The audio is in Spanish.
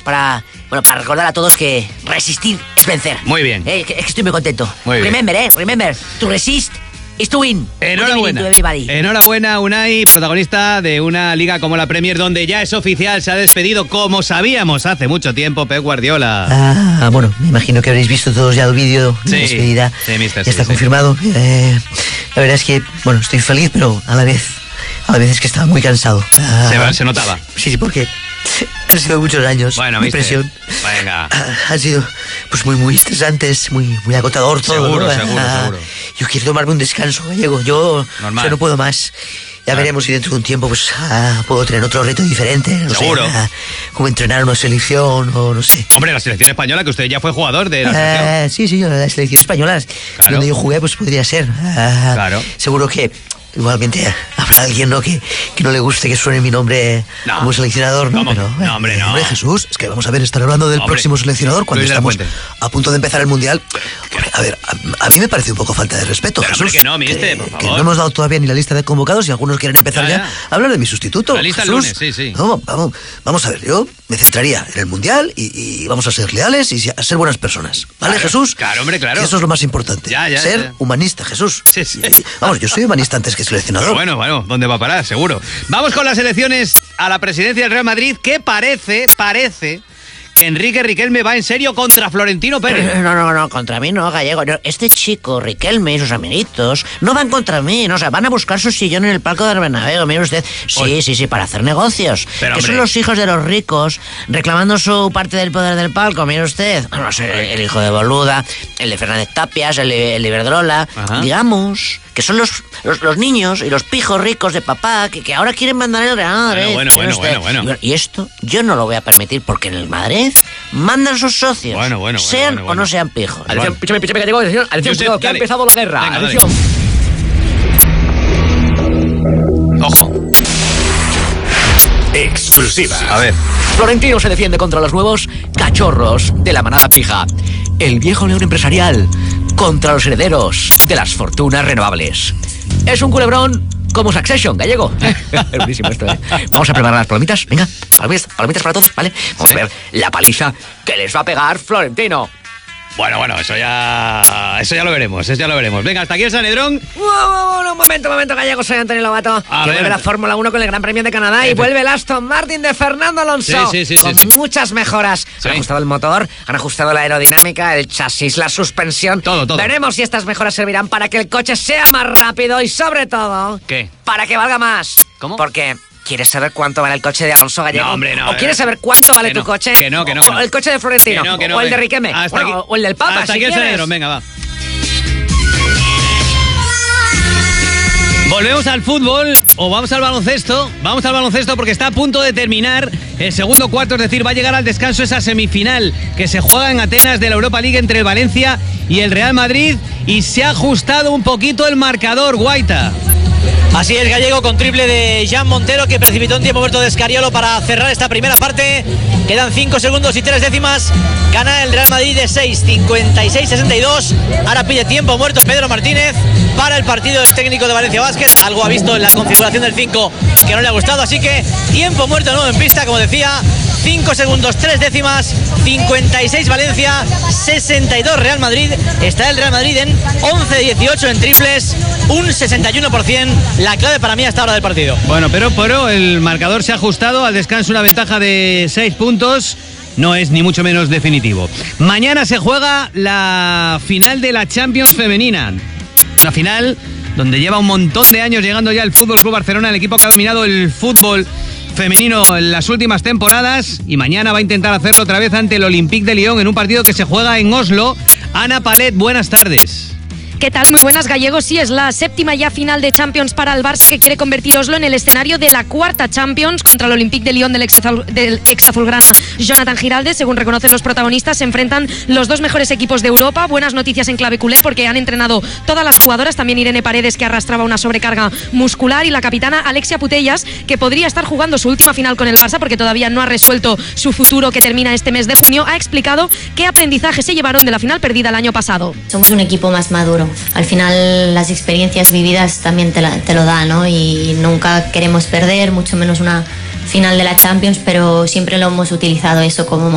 para recordar a todos que resistir es vencer. Muy bien. Es que estoy muy contento. Muy bien. Remember, to resist is to win. Enhorabuena, Unai, protagonista de una liga como la Premier, donde ya es oficial, se ha despedido, como sabíamos hace mucho tiempo, Pep Guardiola. Bueno, me imagino que habréis visto todos ya el vídeo de despedida. Sí, mister. Ya está confirmado. La verdad es que, estoy feliz, pero a la vez es que estaba muy cansado. Se notaba. Sí, porque han sido muchos años. Bueno, de presión. Venga. Han sido muy estresantes, muy agotador todo. Seguro. Yo quiero tomarme un descanso, Gallego. Yo no puedo más. Ya veremos si dentro de un tiempo puedo tener otro reto diferente. No Seguro. sé, como entrenar una selección o no sé. Hombre, la selección española, que usted ya fue jugador de la selección. Sí, la selección española. Claro. Donde yo jugué, podría ser. Claro. Seguro que igualmente habrá alguien que no le guste que suene mi nombre como seleccionador, ¿no? Pero, hombre, no. Hombre, Jesús, es que vamos a estar hablando del próximo seleccionador cuando estamos a punto de empezar el Mundial. A ver, a mí me parece un poco falta de respeto, pero, Jesús. Hombre, que no, mister, por favor. Que no hemos dado todavía ni la lista de convocados y algunos quieren empezar ya a hablar de mi sustituto. La lista Jesús. el lunes, sí. Vamos a ver, yo me centraría en el Mundial y vamos a ser leales y a ser buenas personas. ¿Vale, claro, Jesús? Claro, hombre, claro. Y eso es lo más importante. Ser humanista, Jesús. Sí. Vamos, yo soy humanista antes que seleccionador. Pero bueno, ¿dónde va a parar? Seguro. Vamos con las elecciones a la presidencia del Real Madrid, que parece que Enrique Riquelme va en serio contra Florentino Pérez. No, contra mí no, Gallego. No, este chico, Riquelme y sus amiguitos, no van contra mí, no, van a buscar su sillón en el palco del Bernabéu, mire usted. Sí, para hacer negocios. Pero, que son los hijos de los ricos reclamando su parte del poder del palco, mire usted. No sé, el hijo de Boluda, el de Fernández Tapias, el de Iberdrola. Ajá. Digamos que son los niños y los pijos ricos de papá que ahora quieren mandar el Real Madrid. Bueno. Y esto yo no lo voy a permitir porque en el Madrid mandan sus socios. Sean o no sean pijos. Atención, píchame, Gallego, atención, que ha empezado la guerra. Venga, atención. Ojo. Exclusiva. A ver. Florentino se defiende contra los nuevos cachorros de la manada pija. El viejo león empresarial contra los herederos de las fortunas renovables. Es un culebrón como Succession, Gallego. Es buenísimo esto, ¿eh? Vamos a preparar las palomitas. Venga, palomitas para todos, ¿vale? Vamos a ver la paliza que les va a pegar Florentino. Bueno, eso ya lo veremos, Venga, hasta aquí el Sanedrón. Un momento, Gallego, soy Antonio Lobato. Que vuelve la Fórmula 1 con el Gran Premio de Canadá y vuelve el Aston Martin de Fernando Alonso. Sí. Con muchas mejoras. Sí. Han ajustado el motor, han ajustado la aerodinámica, el chasis, la suspensión. Todo. Veremos si estas mejoras servirán para que el coche sea más rápido y, sobre todo, ¿qué? Para que valga más. ¿Cómo? Porque... ¿quieres saber cuánto vale el coche de Alonso, Gallego? No, hombre, no. ¿O quieres saber cuánto vale tu coche? Que no. O el coche de Florentino. Que no, o el de Riquelme. O el del Papa, hasta si aquí el quieres. Sanedrón, venga, va. Volvemos al fútbol o vamos al baloncesto. Vamos al baloncesto porque está a punto de terminar el segundo cuarto, es decir, va a llegar al descanso esa semifinal que se juega en Atenas de la Europa League entre el Valencia y el Real Madrid y se ha ajustado un poquito el marcador, Guaita. Así es, Gallego, con triple de Jan Montero, que precipitó un tiempo muerto de Escariolo para cerrar esta primera parte. Quedan 5 segundos y 3 décimas. Gana el Real Madrid de 6, 56-62. Ahora pide tiempo muerto Pedro Martínez para el partido del técnico de Valencia Basket. Algo ha visto en la configuración del 5 que no le ha gustado. Así que tiempo muerto nuevo en pista, como decía. 5 segundos, 3 décimas. 56 Valencia, 62 Real Madrid. Está el Real Madrid en 11-18 en triples. Un 61%. La clave para mí hasta ahora del partido. Bueno, pero el marcador se ha ajustado al descanso, una ventaja de 6 puntos. No es ni mucho menos definitivo. Mañana se juega la final de la Champions femenina. Una final donde lleva un montón de años llegando ya el Fútbol Club Barcelona, el equipo que ha dominado el fútbol femenino en las últimas temporadas, y mañana va a intentar hacerlo otra vez ante el Olympique de Lyon en un partido que se juega en Oslo. Ana Palet, buenas tardes. ¿Qué tal? Muy buenas, Gallego. Sí, es la séptima ya final de Champions para el Barça, que quiere convertir Oslo en el escenario de la cuarta Champions contra el Olympique de Lyon del ex azulgrana Jonathan Giralde. Según reconocen los protagonistas, se enfrentan los dos mejores equipos de Europa. Buenas noticias en clave culé porque han entrenado todas las jugadoras, también Irene Paredes, que arrastraba una sobrecarga muscular, y la capitana Alexia Putellas, que podría estar jugando su última final con el Barça porque todavía no ha resuelto su futuro, que termina este mes de junio. Ha explicado qué aprendizaje se llevaron de la final perdida el año pasado. Somos un equipo más maduro. Al final las experiencias vividas también te lo dan, ¿no? Y nunca queremos perder, mucho menos una final de la Champions, pero siempre lo hemos utilizado eso como